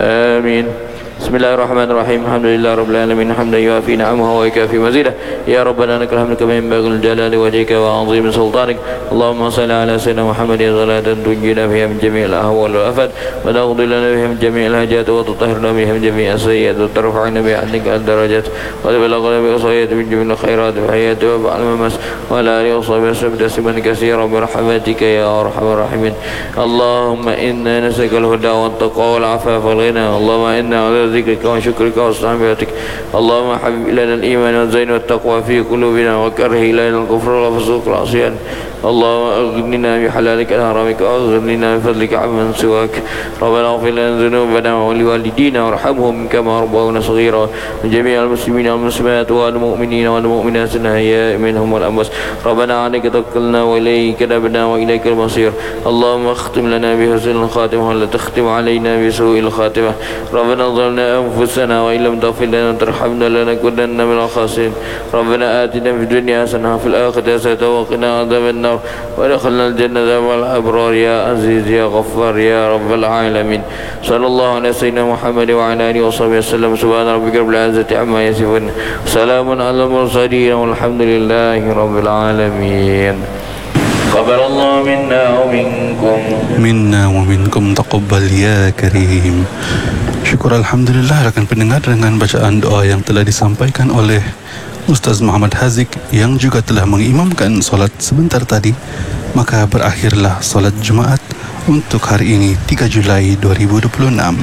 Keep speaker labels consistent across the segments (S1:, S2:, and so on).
S1: آمين. بسم الله الرحمن الرحيم. الحمد لله رب العالمين حمدا يوافي نعمه ويكافي مزيده. يا ربنا لك الحمد كما ينبغي لجلال وجهك وعظيم سلطانك. اللهم صل على سيدنا محمد صلاة تنجينا فيها من جميع الأهوال والآفات وتقضي لنا بها من جميع الحاجات وتطهرنا بها من جميع السيئات وترفعنا بها عندك الدرجات وتبلغنا بوصايات من جميع الخيرات وحياة وبعد الممس وعلى آله وصحبه وسلم تسليما كثيرا برحمتك يا أرحم الراحمين. اللهم إنا نسألك الهدى والتقوى والعفاف والغنى. اللهم إنا على ذكرك وشكرك وحسن عبادتك. اللهم حبب إلينا الإيمان والزين والتقوى في قلوبنا وكره إلينا الكفر والفسوق والعصيان. اللهم أغننا بحلالك عن حرامك وأغننا بفضلك عمن سواك. ربنا اغفر لنا ذنوبنا ولوالدينا وارحمهم كما ربونا صغيرا. وجميع المسلمين والمسلمات والمؤمنين والمؤمنات الأحياء منهم والأموات. ربنا عليك توكلنا وإليك نبنا وإليك المصير. اللهم اختم لنا بحسن الخاتمة ولا تختم علينا بسوء الخاتمة. ربنا ظلمنا أنفسنا وإن لم تغفر لنا وترحمنا لنكونن من الخاسرين. ربنا آتنا في الدنيا حسنة وفي الآخرة حسنة وقنا عذاب النار ودخلنا الجنة مع الأبرار يا عزيز يا غفار يا رب العالمين. صلى الله على سيدنا محمد وعلى آله وصحبه وسلم. سبحان ربك رب العزة عما يصفون سلام على المرسلين والحمد لله رب العالمين. قبل الله
S2: منا ومنكم تقبل يا كريم. Syukur Alhamdulillah rakan pendengar, dengan bacaan doa yang telah disampaikan oleh Ustaz Muhammad Haziq yang juga telah mengimamkan solat sebentar tadi, maka berakhirlah solat Jumaat untuk hari ini 3 Julai 2026.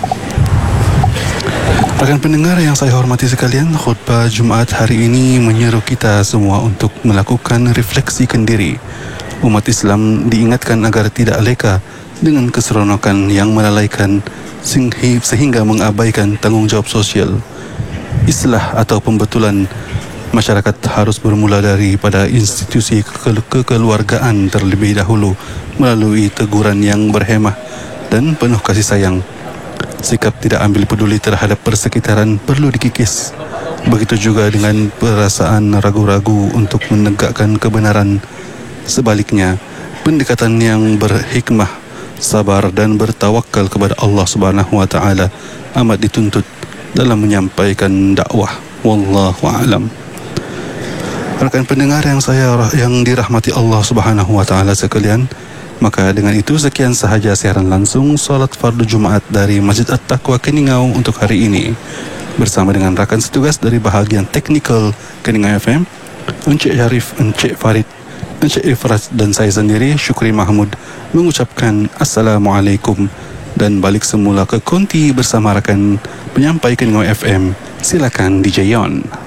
S2: Rakan pendengar yang saya hormati sekalian, khutbah Jumaat hari ini menyeru kita semua untuk melakukan refleksikan diri. Umat Islam diingatkan agar tidak leka dengan keseronokan yang melalaikan sehingga mengabaikan tanggungjawab sosial. Islah atau pembetulan masyarakat harus bermula daripada institusi kekeluargaan terlebih dahulu melalui teguran yang berhemah dan penuh kasih sayang. Sikap tidak ambil peduli terhadap persekitaran perlu dikikis. Begitu juga dengan perasaan ragu-ragu untuk menegakkan kebenaran. Sebaliknya, pendekatan yang berhikmah, sabar dan bertawakal kepada Allah Subhanahu wa taala amat dituntut dalam menyampaikan dakwah. Wallahu a'lam. Rakan pendengar yang dirahmati Allah Subhanahu wa taala sekalian, maka dengan itu sekian sahaja siaran langsung solat fardu Jumaat dari Masjid At-Taqwa Keningau untuk hari ini. Bersama dengan rakan setugas dari bahagian teknikal Keningau FM, Encik Syarif, Encik Farid, Encik Ifrat dan saya sendiri Syukri Mahmud mengucapkan Assalamualaikum dan balik semula ke konti bersama rakan penyampai Keningau FM. Silakan DJ Yon.